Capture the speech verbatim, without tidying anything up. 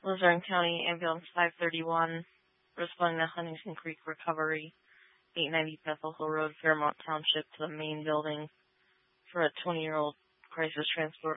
Luzerne County Ambulance five thirty-one, responding to Huntington Creek Recovery, eight ninety Bethel Hill Road, Fairmont Township, to the main building for a twenty-year-old crisis transport